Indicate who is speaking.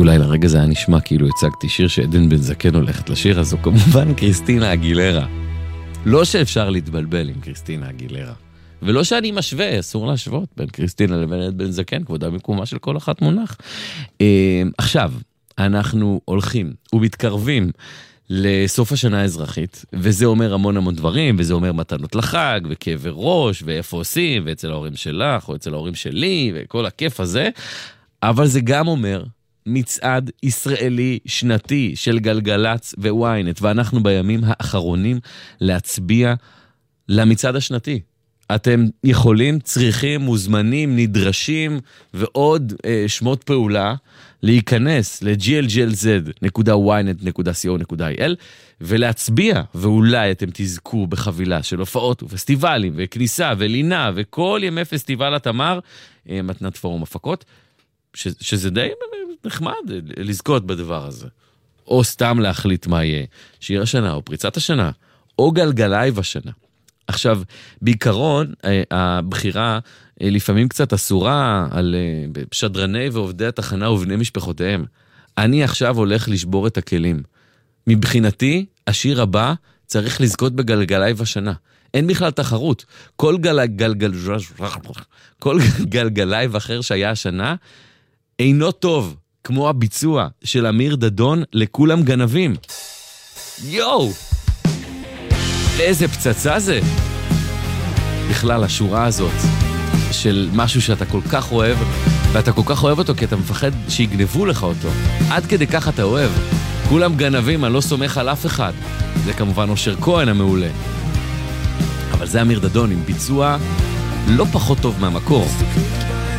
Speaker 1: אולי לרגע זה היה נשמע כאילו הצגתי שיר שעדן בן זקן הולכת לשיר, אז זו כמובן קריסטינה אגילרה. לא שאפשר להתבלבל עם קריסטינה אגילרה. ולא שאני משווה, אסור להשוות בין קריסטינה לבין עדן בן זקן, כבודה במקומה של כל אחת מונח. עכשיו, אנחנו הולכים ומתקרבים לסוף השנה האזרחית, וזה אומר המון המון דברים, וזה אומר מתנות לחג, וכאבי ראש, ואיפה עושים, ואצל ההורים שלך, או אצל ההורים שלי, וכל הכיף הזה, אבל זה גם אומר מצעד ישראלי שנתי של גלגלץ וויינט, ואנחנו בימים האחרונים להצביע למצעד השנתי. אתם יכולים, צריכים, מוזמנים, נדרשים, ועוד שמות פעולה, להיכנס ל-glglz.ynet.co.il ולהצביע, ואולי אתם תזכו בחבילה של הופעות ופסטיבלים וכניסה ולינה וכל ימי פסטיבל התמר, מתנת פורום הפקות, שזה די נחמד לזכות בדבר הזה. או סתם להחליט מה יהיה, שיר השנה או פריצת השנה, או גלגלייב השנה. עכשיו, בעיקרון, הבחירה לפעמים קצת אסורה על שדרני ועובדי התחנה ובני משפחותיהם. אני עכשיו הולך לשבור את הכלים. מבחינתי, השיר הבא צריך לזכות בגלגלייב השנה. אין בכלל תחרות. כל גלגלייב אחר שהיה השנה, אינו טוב, כמו הביצוע של אמיר דדון לכולם גנבים. יואו! איזה פצצה זה? בכלל, השורה הזאת של משהו שאתה כל כך אוהב, ואתה כל כך אוהב אותו כי אתה מפחד שיגנבו לך אותו. עד כדי כך אתה אוהב. כולם גנבים, אני לא סומך על אף אחד. זה כמובן אושר כהן המעולה. אבל זה אמיר דדון עם ביצוע לא פחות טוב מהמקור.